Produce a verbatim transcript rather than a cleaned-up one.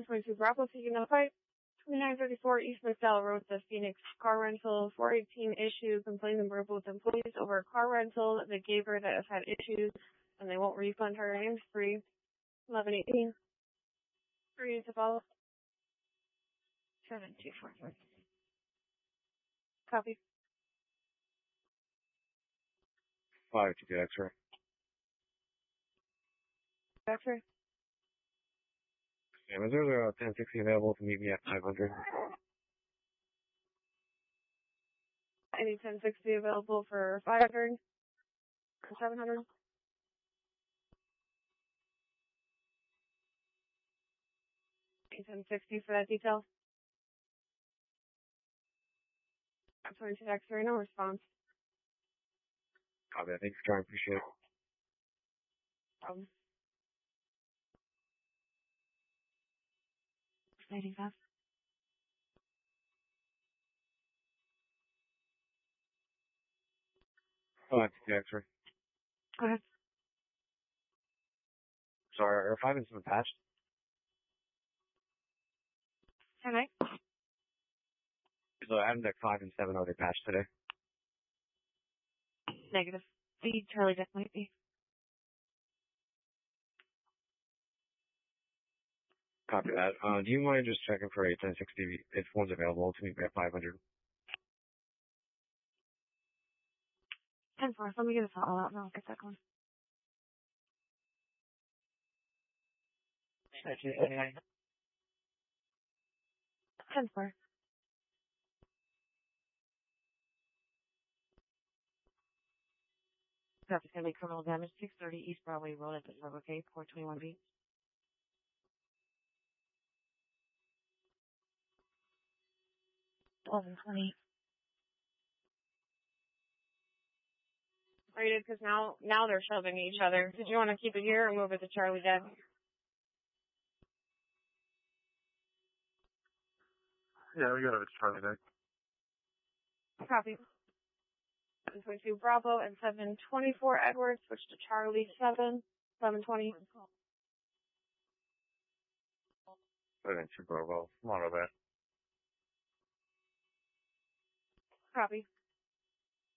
twenty-two Bravo, taking a fight. twenty-nine thirty-four East McDowell Road, the Phoenix car rental. four eighteen issue, complaining verbal with employees over a car rental that they gave her that has had issues, and they won't refund her. Her name's Bree. eleven eighteen. Bree to follow. seven two four four. Copy. Five to get X-ray. X-ray. Yeah, is there a ten sixty available to meet me at five hundred? Any ten sixty available for five hundred or seven hundred? Any ten sixty for that detail? twenty-two X-ray, no response. Copy that. Thanks for trying. Appreciate it. Um, eighty-five. Oh, that's the X-ray. Go ahead. Sorry, are five and seven patched? Can I? So I have deck five and seven. Are they patched today? Negative. The Charlie Deck might be. Copy that. Uh, do you mind just checking for a ten sixty if one's available to meet me at five hundred? ten four. Let me get this all out and I'll get that going. ten four. That's going to be criminal damage. six thirty East Broadway Road at the River Cape, four twenty-one B. eleven twenty. Rated, because now, now they're shoving each other. Did you want to keep it here or move it to Charlie Deck? Yeah, we got it to Charlie Deck. Copy. seven twenty-two Bravo and seven twenty-four Edwards, switch to Charlie seven, seven twenty. seven two Bravo. Model that. Copy.